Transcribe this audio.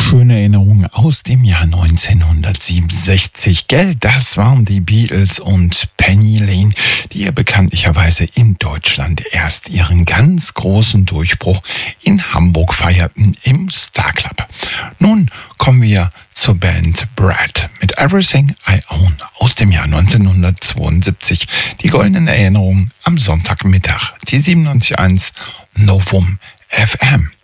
schöne Erinnerung aus dem Jahr 1967. Gell, das waren die Beatles und Penny Lane, die ja bekanntlicherweise in Deutschland erst ihren ganz großen Durchbruch in Hamburg feierten im Star Club. Nun kommen wir zur Band Brad mit Everything I Own aus dem Jahr 1972. Die goldenen Erinnerungen am Sonntagmittag. Die 97.1 Novum FM.